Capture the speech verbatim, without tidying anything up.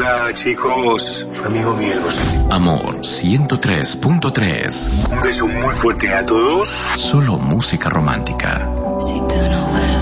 Hola, chicos. Su amigo Miguel Bosé. Amor ciento tres punto tres. Un beso muy fuerte a todos. Solo música romántica. Si tú no